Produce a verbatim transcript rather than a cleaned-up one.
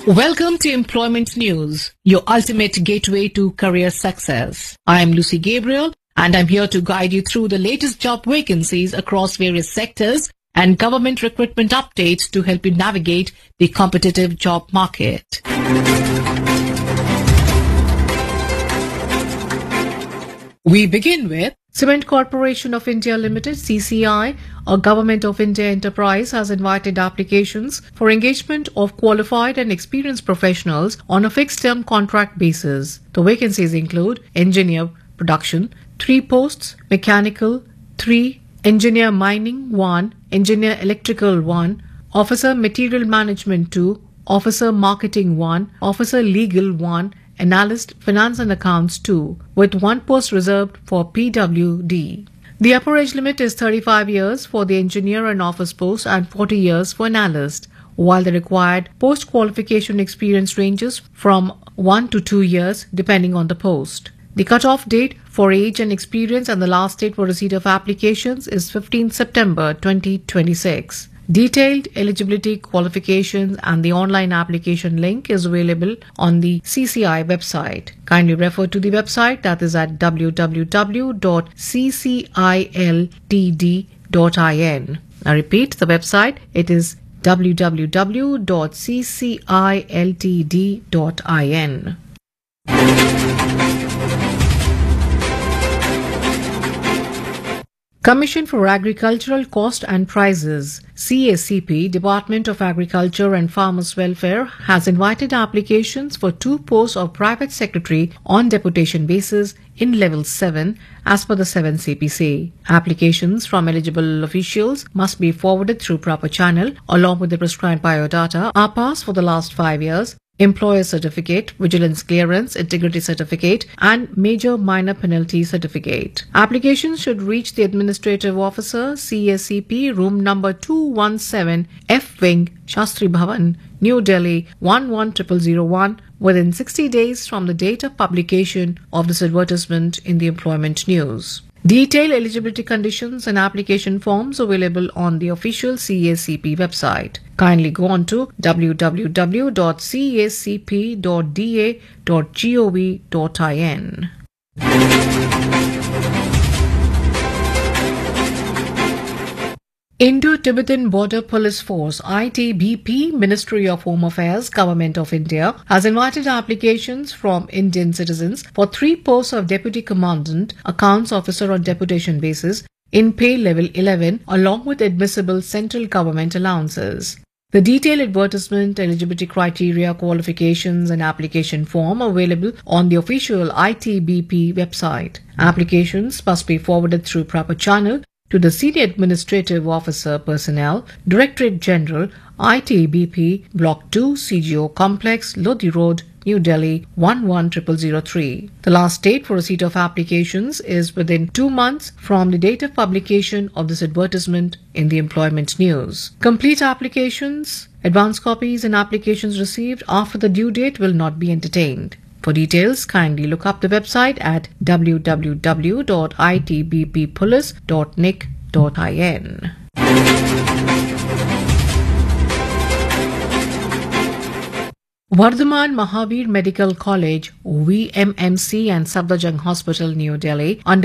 Welcome to Employment News, your ultimate gateway to career success. I am Lucy Gabriel, and I'm here to guide you through the latest job vacancies across various sectors and government recruitment updates to help you navigate the competitive job market. We begin with Cement Corporation of India Limited, C C I, a Government of India enterprise, has invited applications for engagement of qualified and experienced professionals on a fixed-term contract basis. The vacancies include Engineer Production, three posts, Mechanical, three, Engineer Mining, one, Engineer Electrical, one, Officer Material Management, two, Officer Marketing, one, Officer Legal, one, Analyst Finance and Accounts, two, with one post reserved for P W D. The upper age limit is thirty-five years for the engineer and office post and forty years for analyst, while the required post-qualification experience ranges from one to two years depending on the post. The cut-off date for age and experience and the last date for receipt of applications is fifteenth September twenty twenty-six. Detailed eligibility qualifications and the online application link is available on the C C I website. Kindly refer to the website, that is at w w w dot c c i l t d dot i n. I repeat the website, it is w w w dot c c i l t d dot i n. Commission for Agricultural Cost and Prices, C A C P, Department of Agriculture and Farmers Welfare, has invited applications for two posts of private secretary on deputation basis in level seven as per the seventh C P C. Applications from eligible officials must be forwarded through proper channel along with the prescribed biodata, are passed for the last five years, employer certificate, vigilance clearance, integrity certificate, and major minor penalty certificate. Applications should reach the Administrative Officer, C A C P, room number two one seven, F Wing, Shastri Bhavan, New Delhi one one zero zero zero one within sixty days from the date of publication of this advertisement in the Employment News. Detailed eligibility conditions and application forms available on the official C A C P website. Kindly go on to w w w dot c a c p dot d a dot gov dot i n. Indo-Tibetan Border Police Force, I T B P, Ministry of Home Affairs, Government of India, has invited applications from Indian citizens for three posts of Deputy Commandant, Accounts Officer on deputation basis in pay level eleven, along with admissible central government allowances. The detailed advertisement, eligibility criteria, qualifications and application form are available on the official I T B P website. Applications must be forwarded through proper channel to the Senior Administrative Officer Personnel, Directorate General, I T B P, Block two, C G O Complex, Lodi Road, New Delhi one one zero zero zero three. The last date for receipt of applications is within two months from the date of publication of this advertisement in the Employment News. Complete applications, advance copies and applications received after the due date will not be entertained. For details, kindly look up the website at w w w dot i t b p police dot n i c dot i n. Vardhaman Mahavir Medical College, V M M C and Safdarjung Hospital, New Delhi, under